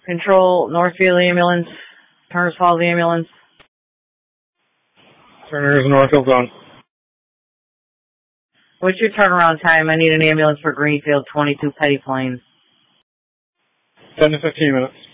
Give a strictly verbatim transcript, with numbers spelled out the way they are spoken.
Control, Northfield ambulance. Turner's Falls ambulance. Turner's Northfield zone. What's your turnaround time? I need an ambulance for Greenfield, twenty-two Petty Plains. ten to fifteen minutes.